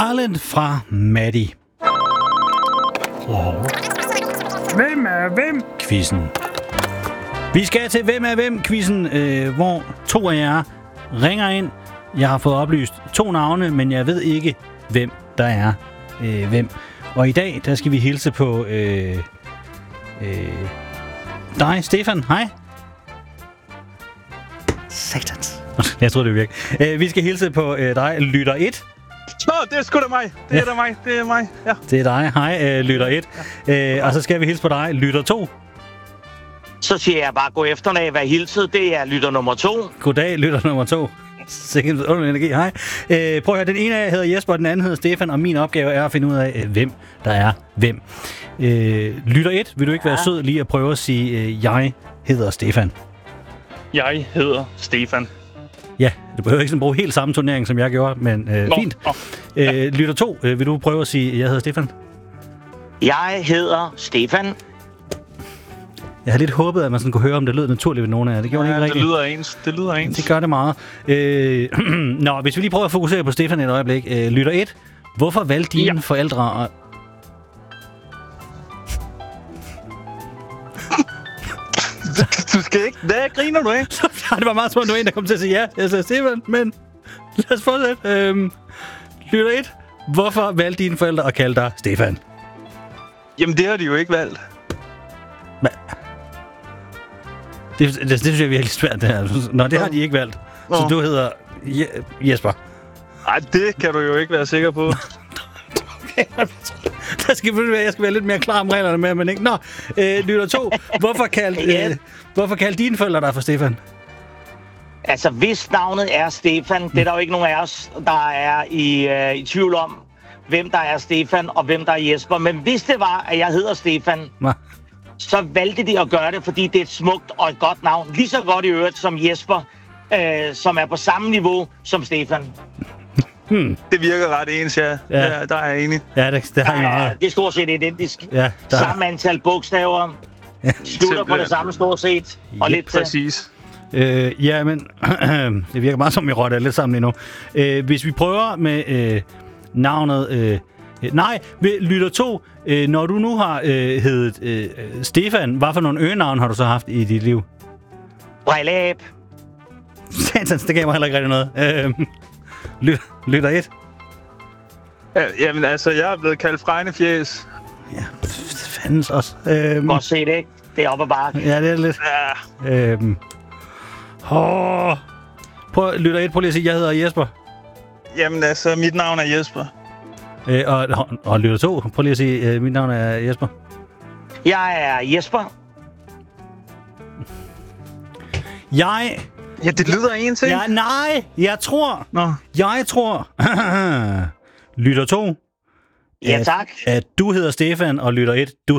Island fra Maddie. Hvem er hvem? Quizzen. Vi skal til Hvem er hvem-quizzen, hvor 2 af jer ringer ind. Jeg har fået oplyst 2 navne, men jeg ved ikke, hvem der er hvem. Og i dag, der skal vi hilse på dig, Stefan. Hej. Satans. Jeg troede, det virkede. Vi skal hilse på dig, lytter 1. Det er sgu da mig. Det er mig. Ja. Det er dig. Hej, lytter 1. Ja. Og så skal vi hilse på dig, lytter 2. Så siger jeg bare, gå efterlag, hvad hilset. Det er lytter nummer 2. Goddag, lytter nummer 2. Sikkert underlig energi. Hej. Prøv at høre, den ene af jer hedder Jesper, og den anden hedder Stefan, og min opgave er at finde ud af, hvem der er hvem. Lytter 1, vil du ikke være sød lige at prøve at sige, jeg hedder Stefan? Jeg hedder Stefan. Ja, du behøver ikke sådan bruge helt samme turnering, som jeg gjorde, men fint. Lytter 2, vil du prøve at sige, jeg hedder Stefan? Jeg hedder Stefan. Jeg har lidt håbet, at man sådan kunne høre, om det lød naturligt ved nogen af jer. Det gjorde det ikke rigtigt. Det lyder ens. Det gør det meget. Nå, hvis vi lige prøver at fokusere på Stefan et øjeblik. Lytter 1, hvorfor valgte dine forældre... Du skal ikke... Hvad griner du, ikke? Det var meget småt, du var en, der kom til at sige ja. Jeg sagde Stefan, men lad os fortsætte. Lytter 1, hvorfor valgte dine forældre at kalde dig Stefan? Jamen, det har de jo ikke valgt. Hvad? Det synes jeg er virkelig svært, det her. Nå, det har de ikke valgt. Så du hedder Jesper. Nej, det kan du jo ikke være sikker på. Okay, jeg skal være lidt mere klar om reglerne med, men ikke. Nå, lytter 2. Hvorfor kaldte dine forældre dig for Stefan? Altså, hvis navnet er Stefan, det er der jo ikke nogen af os, der er i tvivl om, hvem der er Stefan og hvem der er Jesper. Men hvis det var, at jeg hedder Stefan, så valgte de at gøre det, fordi det er et smukt og et godt navn. Lige så godt i øvrigt som Jesper, som er på samme niveau som Stefan. Det virker ret ens, ja. Der er jeg enig. Ja, det har jeg meget. Det er stort set identisk. Ja, samme antal bogstaver. Slutter på det samme stort set. Og lidt præcis. Ja, men det virker meget som, vi rotter lidt sammen lige nu. Hvis vi prøver med navnet... lytter 2. Når du nu har heddet Stefan, hvad for nogle øgenavn har du så haft i dit liv? Brejlæb. Satans, det gav mig heller ikke rigtig noget. Lytter 1. Jamen altså, jeg er blevet kaldt Fregnefjæs. Ja, fandens også. Godt set, ikke? Det er op ad bakke. Ja, det er lidt. Ja. Lytter 1, prøv lige at sige, jeg hedder Jesper. Jamen altså, mit navn er Jesper. Og lytter 2, prøv lige at sige, mit navn er Jesper. Jeg er Jesper. Ja, det lyder en ting. Ja, nej, jeg tror. Lytter 2. Ja, tak. At du hedder Stefan, og lytter 1, du